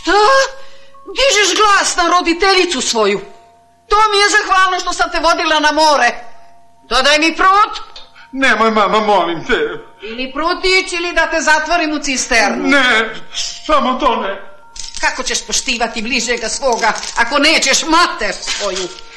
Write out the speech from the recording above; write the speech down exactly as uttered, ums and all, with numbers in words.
Šta? Dižeš glas na roditeljicu svoju. To mi je zahvalno što sam te vodila na more. Dodaj mi prut. Nemoj, mama, molim te. Ili prutić ili da te zatvorim u cisternu. Ne, samo to ne. Kako ćeš poštivati bližega svoga ako nećeš mater svoju?